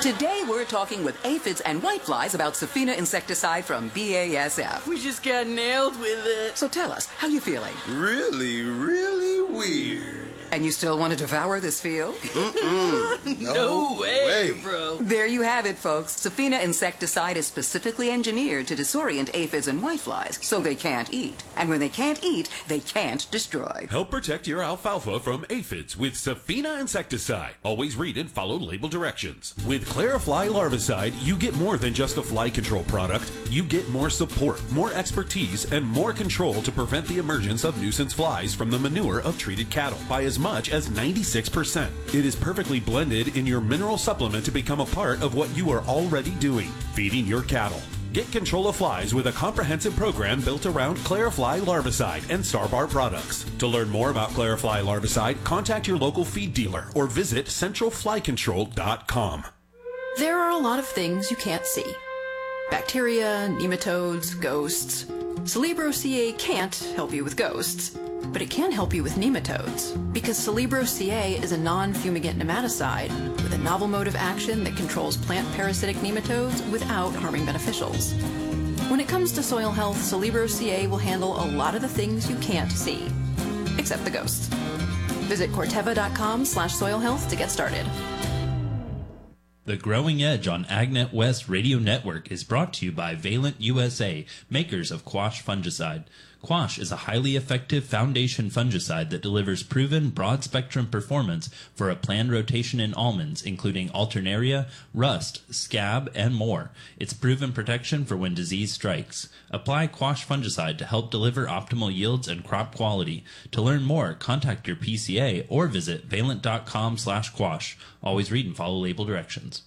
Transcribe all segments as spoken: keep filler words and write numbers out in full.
Today we're talking with aphids and whiteflies about Safina insecticide from B A S F. We just got nailed with it. So tell us, how you feeling? Really, really weird. And you still want to devour this field? Mm-mm. No, no way, way, bro. There you have it, folks. Safina insecticide is specifically engineered to disorient aphids and whiteflies, so they can't eat. And when they can't eat, they can't destroy. Help protect your alfalfa from aphids with Safina insecticide. Always read and follow label directions. With Clarifly larvicide, you get more than just a fly control product. You get more support, more expertise, and more control to prevent the emergence of nuisance flies from the manure of treated cattle by as much as ninety-six percent. It is perfectly blended in your mineral supplement to become a part of what you are already doing, feeding your cattle. Get control of flies with a comprehensive program built around Clarifly larvicide and Starbar products. To learn more about Clarifly larvicide, contact your local feed dealer or visit central fly control dot com. There are a lot of things you can't see. Bacteria, nematodes, ghosts. Celebro C A can't help you with ghosts, but it can help you with nematodes, because Celebro C A is a non-fumigant nematicide with a novel mode of action that controls plant parasitic nematodes without harming beneficials. When it comes to soil health, Celebro C A will handle a lot of the things you can't see, except the ghosts. Visit corteva dot com slash soil health to get started. The Growing Edge on AgNet West Radio Network is brought to you by Valent U S A, makers of Quash fungicide. Quash is a highly effective foundation fungicide that delivers proven broad-spectrum performance for a planned rotation in almonds, including alternaria, rust, scab, and more. It's proven protection for when disease strikes. Apply Quash fungicide to help deliver optimal yields and crop quality. To learn more, contact your P C A or visit valent dot com slash quash. Always read and follow label directions.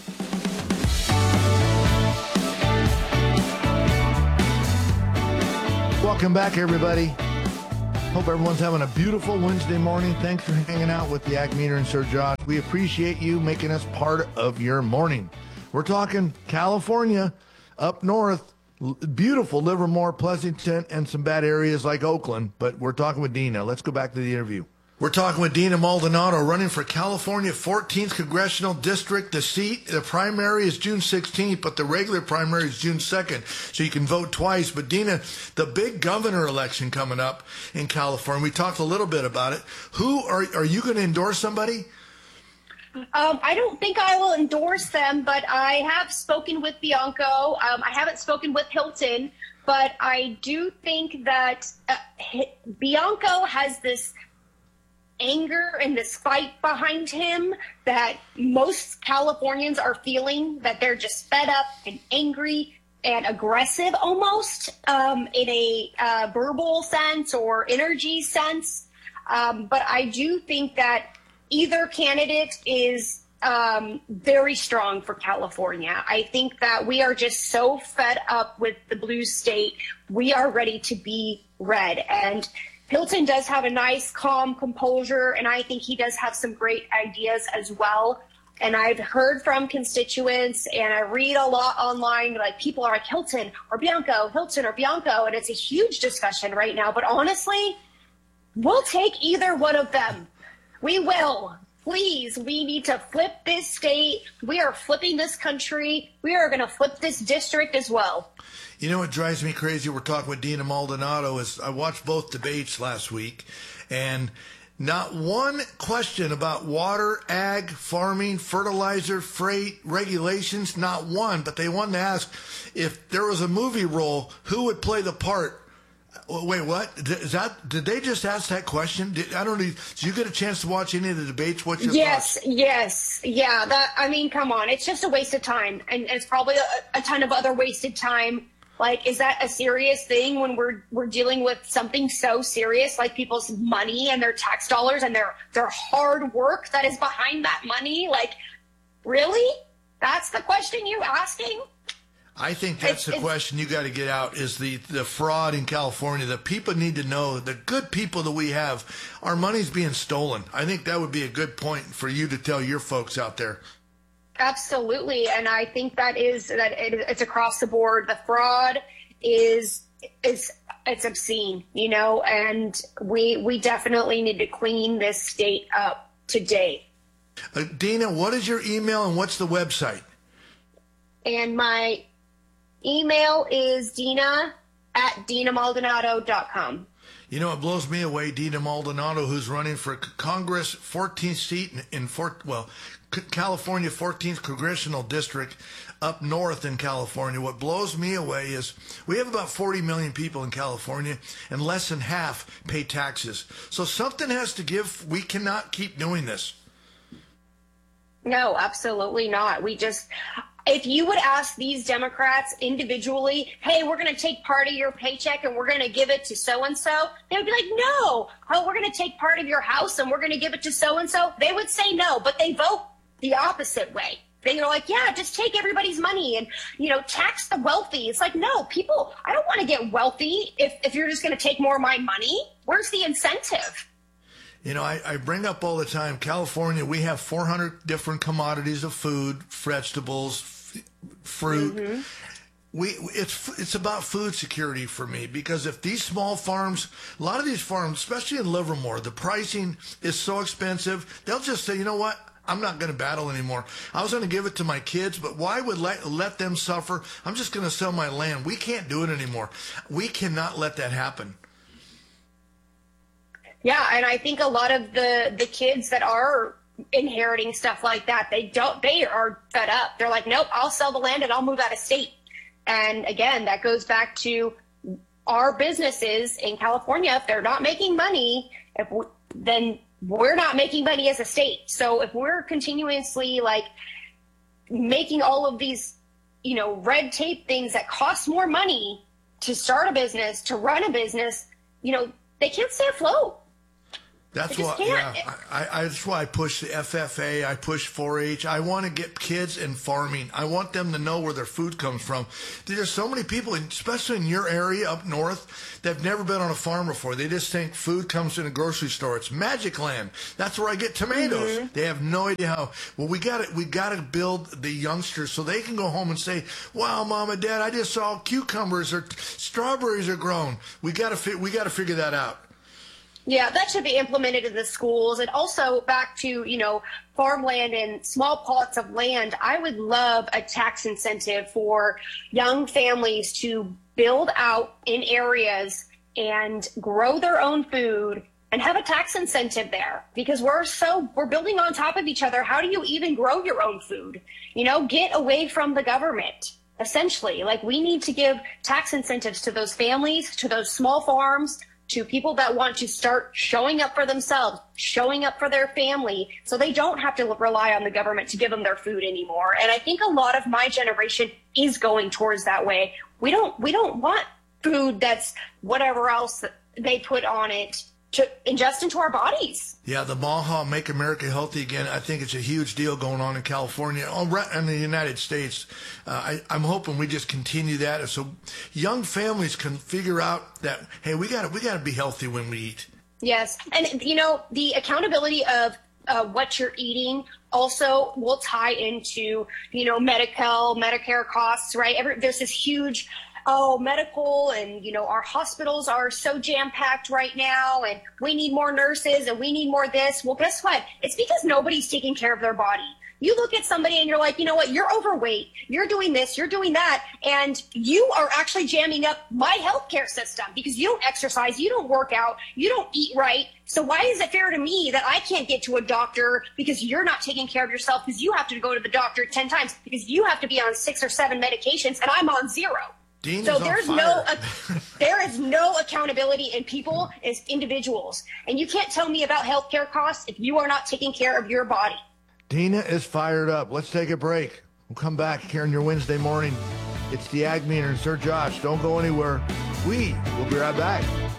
Welcome back, everybody. Hope everyone's having a beautiful Wednesday morning. Thanks for hanging out with the Ag Meter and Sir Josh. We appreciate you making us part of your morning. We're talking California, up north, beautiful Livermore, Pleasanton, and some bad areas like Oakland. But we're talking with Dina. Let's go back to the interview. We're talking with Dina Maldonado, running for California fourteenth Congressional District. The seat, the primary is June sixteenth, but the regular primary is June second, so you can vote twice. But Dina, the big governor election coming up in California, we talked a little bit about it. Who are, are you going to endorse somebody? Um, I don't think I will endorse them, but I have spoken with Bianco. Um, I haven't spoken with Hilton, but I do think that uh, Bianco has this anger and this fight behind him that most Californians are feeling, that they're just fed up and angry and aggressive almost um, in a uh, verbal sense or energy sense. Um, but I do think that either candidate is um, very strong for California. I think that we are just so fed up with the blue state. We are ready to be red. And Hilton does have a nice, calm composure, and I think he does have some great ideas as well. And I've heard from constituents, and I read a lot online, like people are like Hilton or Bianco, Hilton or Bianco, and it's a huge discussion right now. But honestly, we'll take either one of them. We will. Please, we need to flip this state. We are flipping this country. We are going to flip this district as well. You know what drives me crazy? We're talking with Dina Maldonado. Is I watched both debates last week, and not one question about water, ag, farming, fertilizer, freight, regulations, not one. But they wanted to ask if there was a movie role, who would play the part? Wait, what? Is that? Did they just ask that question? Did, I don't know. Did you get a chance to watch any of the debates? What's your yes, thoughts? yes, yeah. That I mean, come on, it's just a waste of time, and it's probably a, a ton of other wasted time. Like, is that a serious thing when we're we're dealing with something so serious like people's money and their tax dollars and their their hard work that is behind that money? Like, really? That's the question you're asking? I think that's the question you got to get out is the, the fraud in California. The people need to know, the good people that we have, our money's being stolen. I think that would be a good point for you to tell your folks out there. Absolutely. And I think that is that it, it's across the board. The fraud is is it's obscene, you know, and we we definitely need to clean this state up today. Uh, Dina, what is your email and what's the website? And my email is Dina at Dina Maldonado dot com. You know, it blows me away, Dina Maldonado, who's running for Congress, fourteenth seat in, in Fort, well, California, fourteenth Congressional District up north in California. What blows me away is we have about forty million people in California, and less than half pay taxes. So something has to give. We cannot keep doing this. No, absolutely not. We just, if you would ask these Democrats individually, hey, we're going to take part of your paycheck and we're going to give it to so-and-so, they would be like, no. Oh, we're going to take part of your house and we're going to give it to so-and-so. They would say no, but they vote the opposite way. They're like, yeah, just take everybody's money and, you know, tax the wealthy. It's like, no, people, I don't want to get wealthy if, if you're just going to take more of my money. Where's the incentive? You know, I, I bring up all the time, California, we have four hundred different commodities of food, vegetables, f- fruit. Mm-hmm. We it's it's about food security for me, because if these small farms, a lot of these farms, especially in Livermore, the pricing is so expensive, they'll just say, you know what, I'm not going to battle anymore. I was going to give it to my kids, but why would let, let them suffer? I'm just going to sell my land. We can't do it anymore. We cannot let that happen. Yeah, and I think a lot of the, the kids that are inheriting stuff like that, they don't, they are fed up. They're like, nope, I'll sell the land and I'll move out of state. And again, that goes back to our businesses in California. If they're not making money, if we, then we're not making money as a state. So if we're continuously like making all of these, you know, red tape things that cost more money to start a business, to run a business, you know, they can't stay afloat. That's why, yeah, I, I, that's why I push the F F A, I push four H. I want to get kids in farming. I want them to know where their food comes from. There's so many people, especially in your area up north, that have never been on a farm before. They just think food comes in a grocery store. It's magic land. That's where I get tomatoes. Mm-hmm. They have no idea how. Well, we got to we got to build the youngsters so they can go home and say, "Wow, Mom and Dad, I just saw cucumbers or strawberries are grown." We got to we got to figure that out. Yeah, that should be implemented in the schools. And also back to, you know, farmland and small plots of land. I would love a tax incentive for young families to build out in areas and grow their own food and have a tax incentive there, because we're so we're building on top of each other. How do you even grow your own food? You know, get away from the government. Essentially, like, we need to give tax incentives to those families, to those small farms, to people that want to start showing up for themselves, showing up for their family, so they don't have to rely on the government to give them their food anymore. And I think a lot of my generation is going towards that way. We don't we don't want food that's whatever else they put on it to ingest into our bodies. Yeah, the MAHA, Make America Healthy Again, I think it's a huge deal going on in California and the United States. Uh, I, I'm hoping we just continue that so young families can figure out that, hey, we got we got to be healthy when we eat. Yes, and, you know, the accountability of uh, what you're eating also will tie into, you know, Medi-Cal, Medicare costs, right? Every, there's this huge oh, medical and, you know, our hospitals are so jam-packed right now and we need more nurses and we need more this. Well, guess what? It's because nobody's taking care of their body. You look at somebody and you're like, you know what? You're overweight. You're doing this. You're doing that. And you are actually jamming up my healthcare system because you don't exercise. You don't work out. You don't eat right. So why is it fair to me that I can't get to a doctor because you're not taking care of yourself, because you have to go to the doctor ten times because you have to be on six or seven medications and I'm on zero? Dean so is there's on no fire. there is no accountability in people as individuals. And you can't tell me about healthcare costs if you are not taking care of your body. Dina is fired up. Let's take a break. We'll come back here on your Wednesday morning. It's the Ag Meter and Sir Josh. Don't go anywhere. We will be right back.